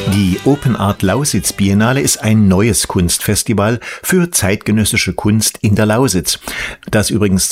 Die Open Art Lausitz Biennale ist ein neues Kunstfestival für zeitgenössische Kunst in der Lausitz, das übrigens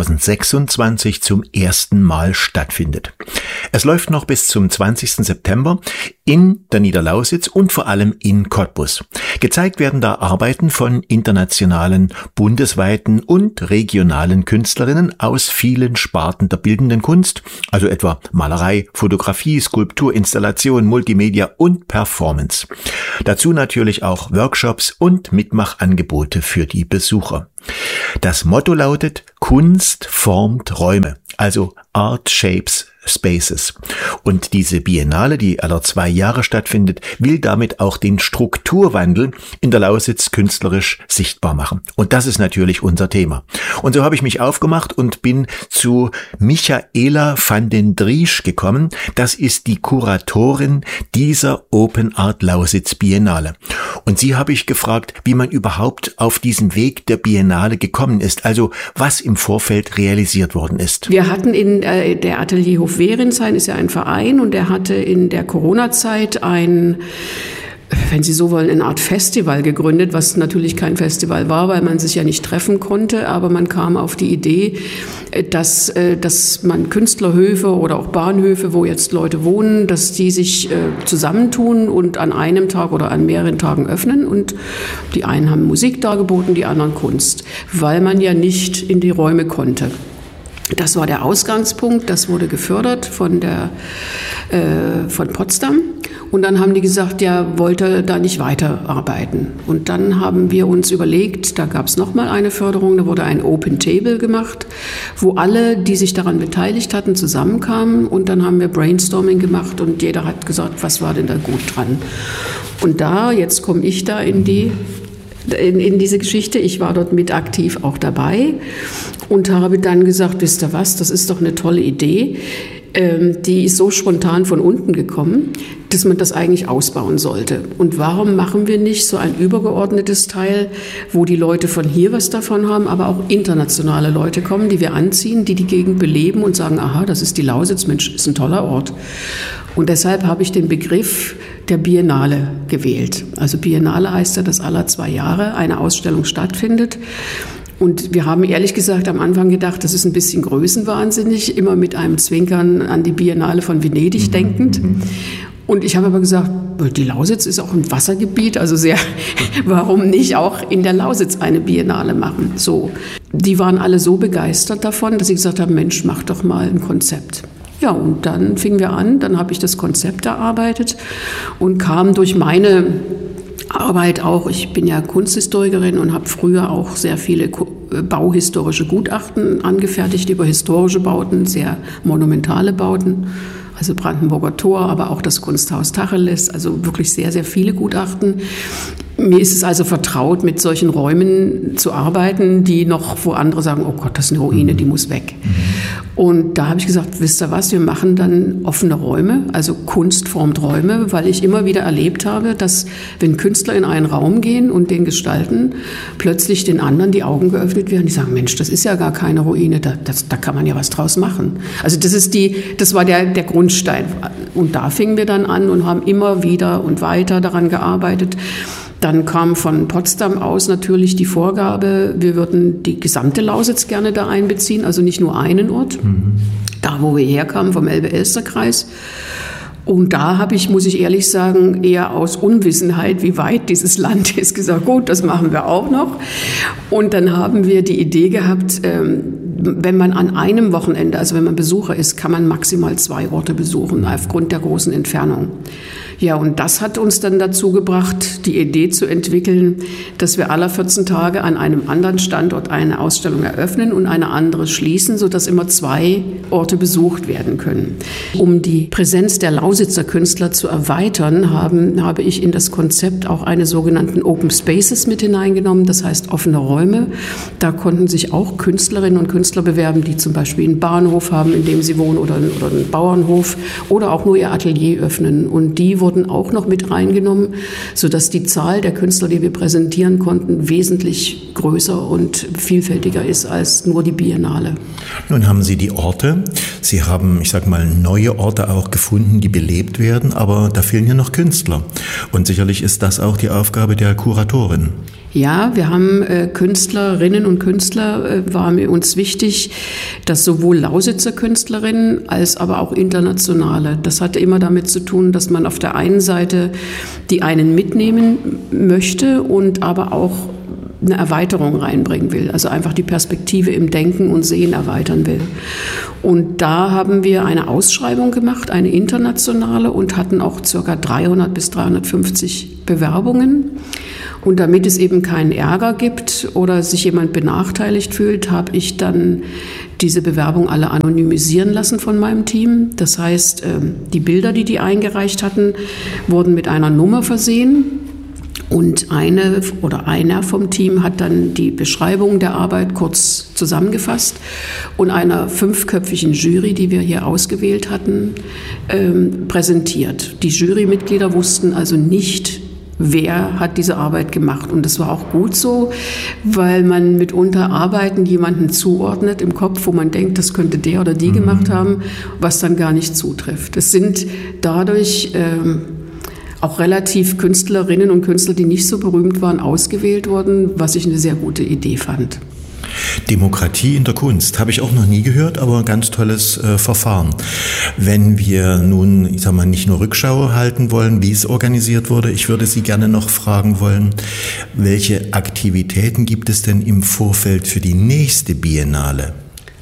2026 zum ersten Mal stattfindet. Es läuft noch bis zum 20. September in der Niederlausitz und vor allem in Cottbus. Gezeigt werden da Arbeiten von internationalen, bundesweiten und regionalen Künstlerinnen aus vielen Sparten der bildenden Kunst, also etwa Malerei, Fotografie, Skulptur, Installation, Multimedia und Performance. Dazu natürlich auch Workshops und Mitmachangebote für die Besucher. Das Motto lautet: Kunst formt Räume, also Art Shapes Spaces. Und diese Biennale, die alle 2 Jahre stattfindet, will damit auch den Strukturwandel in der Lausitz künstlerisch sichtbar machen. Und das ist natürlich unser Thema. Und so habe ich mich aufgemacht und bin zu Michaela van den Driesch gekommen. Das ist die Kuratorin dieser Open Art Lausitz Biennale. Und sie habe ich gefragt, wie man überhaupt auf diesen Weg der Biennale gekommen ist, also was im Vorfeld realisiert worden ist. Wir hatten in der Atelierhof Wehrensheim, ist ja ein Verein, und er hatte in der Corona-Zeit ein, wenn Sie so wollen, eine Art Festival gegründet, was natürlich kein Festival war, weil man sich ja nicht treffen konnte, aber man kam auf die Idee, dass man Künstlerhöfe oder auch Bahnhöfe, wo jetzt Leute wohnen, dass die sich zusammentun und an einem Tag oder an mehreren Tagen öffnen, und die einen haben Musik dargeboten, die anderen Kunst, weil man ja nicht in die Räume konnte. Das war der Ausgangspunkt, das wurde gefördert von Potsdam. Und dann haben die gesagt, ja, wollte da nicht weiterarbeiten. Und dann haben wir uns überlegt, da gab es nochmal eine Förderung, da wurde ein Open Table gemacht, wo alle, die sich daran beteiligt hatten, zusammenkamen. Und dann haben wir Brainstorming gemacht und jeder hat gesagt, was war denn da gut dran. Und jetzt komme ich da in diese Geschichte. Ich war dort mit aktiv auch dabei und habe dann gesagt, wisst ihr was, das ist doch eine tolle Idee. Die ist so spontan von unten gekommen, dass man das eigentlich ausbauen sollte. Und warum machen wir nicht so ein übergeordnetes Teil, wo die Leute von hier was davon haben, aber auch internationale Leute kommen, die wir anziehen, die Gegend beleben und sagen, aha, das ist die Lausitz, Mensch, ist ein toller Ort. Und deshalb habe ich den Begriff der Biennale gewählt. Also Biennale heißt ja, dass alle 2 Jahre eine Ausstellung stattfindet. Und wir haben ehrlich gesagt am Anfang gedacht, das ist ein bisschen größenwahnsinnig, immer mit einem Zwinkern an die Biennale von Venedig denkend. Und ich habe aber gesagt, die Lausitz ist auch ein Wassergebiet, also warum nicht auch in der Lausitz eine Biennale machen? So, die waren alle so begeistert davon, dass sie gesagt haben, Mensch, mach doch mal ein Konzept. Ja, und dann fingen wir an, dann habe ich das Konzept erarbeitet und kam durch meine Arbeit auch, ich bin ja Kunsthistorikerin und habe früher auch sehr viele bauhistorische Gutachten angefertigt über historische Bauten, sehr monumentale Bauten, also Brandenburger Tor, aber auch das Kunsthaus Tacheles, also wirklich sehr, sehr viele Gutachten. Mir ist es also vertraut, mit solchen Räumen zu arbeiten, wo andere sagen, oh Gott, das ist eine Ruine, die muss weg. Und da habe ich gesagt, wisst ihr was, wir machen dann offene Räume, also Kunst formt Räume, weil ich immer wieder erlebt habe, dass wenn Künstler in einen Raum gehen und den gestalten, plötzlich den anderen die Augen geöffnet werden, die sagen, Mensch, das ist ja gar keine Ruine, da kann man ja was draus machen. Also das war der Grundstein. Und da fingen wir dann an und haben immer wieder und weiter daran gearbeitet. Dann kam von Potsdam aus natürlich die Vorgabe, wir würden die gesamte Lausitz gerne da einbeziehen, also nicht nur einen Ort, da wo wir herkamen, vom Elbe-Elster-Kreis. Und da habe ich, muss ich ehrlich sagen, eher aus Unwissenheit, wie weit dieses Land ist, gesagt, gut, das machen wir auch noch. Und dann haben wir die Idee gehabt, wenn man an einem Wochenende, also wenn man Besucher ist, kann man maximal 2 Orte besuchen, aufgrund der großen Entfernung. Ja, und das hat uns dann dazu gebracht, die Idee zu entwickeln, dass wir alle 14 Tage an einem anderen Standort eine Ausstellung eröffnen und eine andere schließen, sodass immer 2 Orte besucht werden können. Um die Präsenz der Lausitzer Künstler zu erweitern, habe ich in das Konzept auch eine sogenannten Open Spaces mit hineingenommen, das heißt offene Räume. Da konnten sich auch Künstlerinnen und Künstler Künstler bewerben, die zum Beispiel einen Bahnhof haben, in dem sie wohnen, oder einen Bauernhof oder auch nur ihr Atelier öffnen. Und die wurden auch noch mit reingenommen, sodass die Zahl der Künstler, die wir präsentieren konnten, wesentlich größer und vielfältiger ist als nur die Biennale. Nun haben Sie die Orte. Sie haben, ich sag mal, neue Orte auch gefunden, die belebt werden, aber da fehlen ja noch Künstler. Und sicherlich ist das auch die Aufgabe der Kuratorin. Ja, wir haben Künstlerinnen und Künstler, war mir uns wichtig, dass sowohl Lausitzer Künstlerinnen als aber auch internationale. Das hatte immer damit zu tun, dass man auf der einen Seite die einen mitnehmen möchte und aber auch eine Erweiterung reinbringen will, also einfach die Perspektive im Denken und Sehen erweitern will. Und da haben wir eine Ausschreibung gemacht, eine internationale, und hatten auch ca. 300 bis 350 Bewerbungen. Und damit es eben keinen Ärger gibt oder sich jemand benachteiligt fühlt, habe ich dann diese Bewerbung alle anonymisieren lassen von meinem Team. Das heißt, die Bilder, die eingereicht hatten, wurden mit einer Nummer versehen. Und eine oder einer vom Team hat dann die Beschreibung der Arbeit kurz zusammengefasst und einer 5-köpfigen Jury, die wir hier ausgewählt hatten, präsentiert. Die Jurymitglieder wussten also nicht, wer hat diese Arbeit gemacht. Und das war auch gut so, weil man mitunter Arbeiten jemanden zuordnet im Kopf, wo man denkt, das könnte der oder die gemacht haben, was dann gar nicht zutrifft. Es sind dadurch auch relativ Künstlerinnen und Künstler, die nicht so berühmt waren, ausgewählt worden, was ich eine sehr gute Idee fand. Demokratie in der Kunst habe ich auch noch nie gehört, aber ein ganz tolles Verfahren. Wenn wir nun, ich sag mal, nicht nur Rückschau halten wollen, wie es organisiert wurde, ich würde Sie gerne noch fragen wollen, welche Aktivitäten gibt es denn im Vorfeld für die nächste Biennale?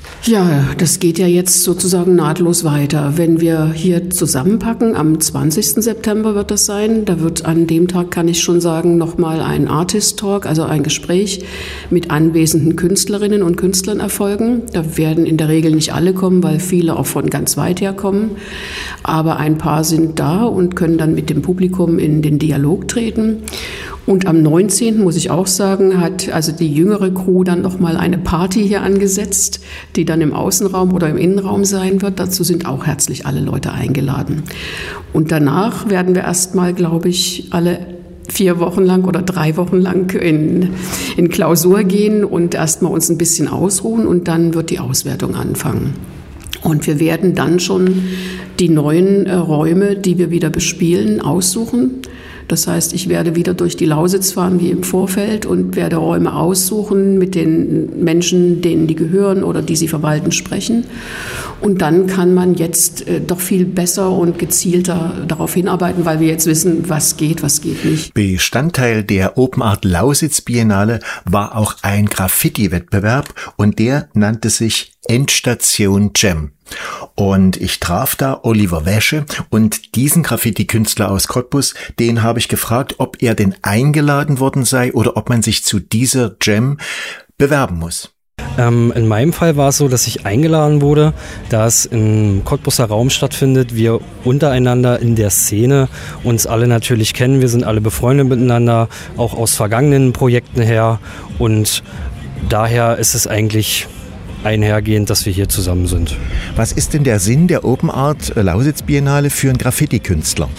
Ja, das geht ja jetzt sozusagen nahtlos weiter. Wenn wir hier zusammenpacken, am 20. September wird das sein, da wird an dem Tag, kann ich schon sagen, nochmal ein Artist Talk, also ein Gespräch mit anwesenden Künstlerinnen und Künstlern erfolgen. Da werden in der Regel nicht alle kommen, weil viele auch von ganz weit her kommen. Aber ein paar sind da und können dann mit dem Publikum in den Dialog treten. Und am 19. muss ich auch sagen, hat also die jüngere Crew dann nochmal eine Party hier angesetzt, die dann im Außenraum oder im Innenraum sein wird. Dazu sind auch herzlich alle Leute eingeladen. Und danach werden wir erstmal, glaube ich, alle 4 Wochen lang oder 3 Wochen lang in Klausur gehen und erstmal uns ein bisschen ausruhen, und dann wird die Auswertung anfangen. Und wir werden dann schon die neuen Räume, die wir wieder bespielen, aussuchen. Das heißt, ich werde wieder durch die Lausitz fahren wie im Vorfeld und werde Räume aussuchen, mit den Menschen, denen die gehören oder die sie verwalten, sprechen. Und dann kann man jetzt doch viel besser und gezielter darauf hinarbeiten, weil wir jetzt wissen, was geht nicht. Bestandteil der Open Art Lausitz Biennale war auch ein Graffiti-Wettbewerb, und der nannte sich Endstation Jam. Und ich traf da Oliver Wäsche, und diesen Graffiti-Künstler aus Cottbus, den habe ich gefragt, ob er denn eingeladen worden sei oder ob man sich zu dieser Jam bewerben muss. In meinem Fall war es so, dass ich eingeladen wurde, da es im Cottbuser Raum stattfindet, wir untereinander in der Szene uns alle natürlich kennen, wir sind alle befreundet miteinander, auch aus vergangenen Projekten her, und daher ist es eigentlich einhergehend, dass wir hier zusammen sind. Was ist denn der Sinn der Open Art Lausitz Biennale für einen Graffiti-Künstler?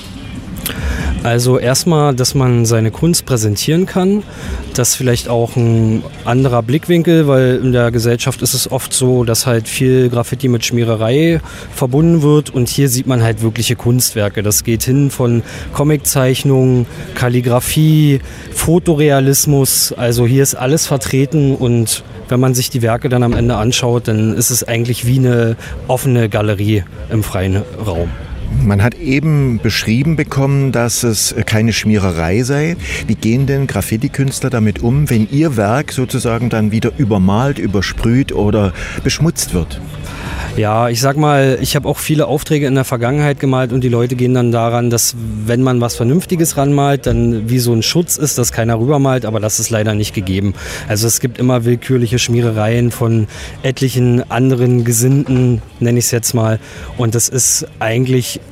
Also erstmal, dass man seine Kunst präsentieren kann, das vielleicht auch ein anderer Blickwinkel, weil in der Gesellschaft ist es oft so, dass halt viel Graffiti mit Schmiererei verbunden wird, und hier sieht man halt wirkliche Kunstwerke. Das geht hin von Comiczeichnungen, Kalligrafie, Fotorealismus, also hier ist alles vertreten, und wenn man sich die Werke dann am Ende anschaut, dann ist es eigentlich wie eine offene Galerie im freien Raum. Man hat eben beschrieben bekommen, dass es keine Schmiererei sei. Wie gehen denn Graffiti-Künstler damit um, wenn ihr Werk sozusagen dann wieder übermalt, übersprüht oder beschmutzt wird? Ja, ich sag mal, ich habe auch viele Aufträge in der Vergangenheit gemalt, und die Leute gehen dann daran, dass wenn man was Vernünftiges ranmalt, dann wie so ein Schutz ist, dass keiner rübermalt, aber das ist leider nicht gegeben. Also es gibt immer willkürliche Schmierereien von etlichen anderen Gesinnten, nenne ich es jetzt mal, und das ist eigentlich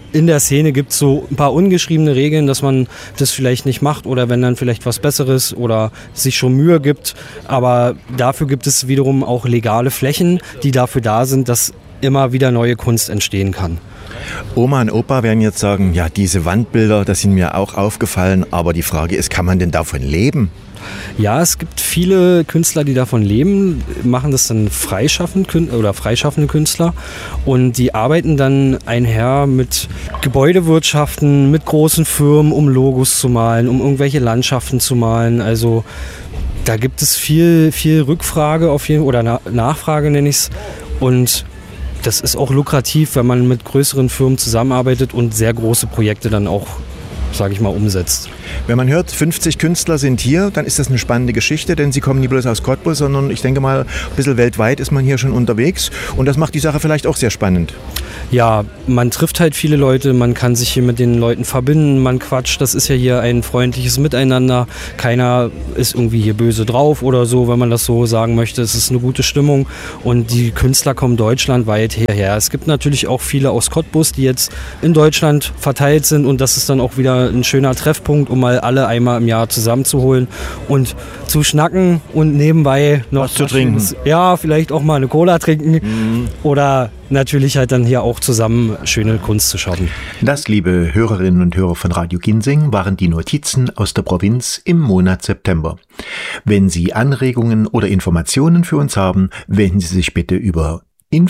in der Szene gibt es so ein paar ungeschriebene Regeln, dass man das vielleicht nicht macht oder wenn dann vielleicht was Besseres oder sich schon Mühe gibt. Aber dafür gibt es wiederum auch legale Flächen, die dafür da sind, dass immer wieder neue Kunst entstehen kann. Oma und Opa werden jetzt sagen, ja, diese Wandbilder, das sind mir auch aufgefallen, aber die Frage ist, kann man denn davon leben? Ja, es gibt viele Künstler, die davon leben, machen das dann freischaffende Künstler und die arbeiten dann einher mit Gebäudewirtschaften, mit großen Firmen, um Logos zu malen, um irgendwelche Landschaften zu malen. Also da gibt es viel Rückfrage oder Nachfrage nenne ich es und das ist auch lukrativ, wenn man mit größeren Firmen zusammenarbeitet und sehr große Projekte dann auch, sage ich mal, umsetzt. Wenn man hört, 50 Künstler sind hier, dann ist das eine spannende Geschichte, denn sie kommen nicht bloß aus Cottbus, sondern ich denke mal, ein bisschen weltweit ist man hier schon unterwegs und das macht die Sache vielleicht auch sehr spannend. Ja, man trifft halt viele Leute, man kann sich hier mit den Leuten verbinden, man quatscht, das ist ja hier ein freundliches Miteinander, keiner ist irgendwie hier böse drauf oder so, wenn man das so sagen möchte, es ist eine gute Stimmung und die Künstler kommen deutschlandweit hierher. Es gibt natürlich auch viele aus Cottbus, die jetzt in Deutschland verteilt sind und das ist dann auch wieder ein schöner Treffpunkt, um mal alle einmal im Jahr zusammenzuholen und zu schnacken und nebenbei noch was zu trinken. Ja, vielleicht auch mal eine Cola trinken oder natürlich halt dann hier auch zusammen schöne Kunst zu schaffen. Das, liebe Hörerinnen und Hörer von Radio Ginseng, waren die Notizen aus der Provinz im Monat September. Wenn Sie Anregungen oder Informationen für uns haben, wenden Sie sich bitte über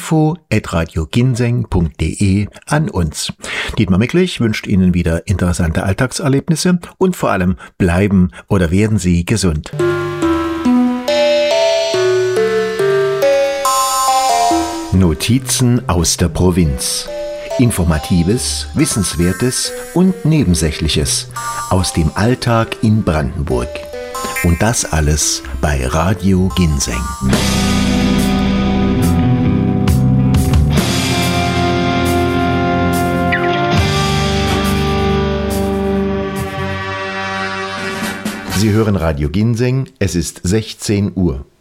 info@radioginseng.de an uns. Dietmar Micklich wünscht Ihnen wieder interessante Alltagserlebnisse und vor allem bleiben oder werden Sie gesund. Notizen aus der Provinz. Informatives, Wissenswertes und Nebensächliches aus dem Alltag in Brandenburg. Und das alles bei Radio Ginseng. Sie hören Radio Ginseng, es ist 16 Uhr.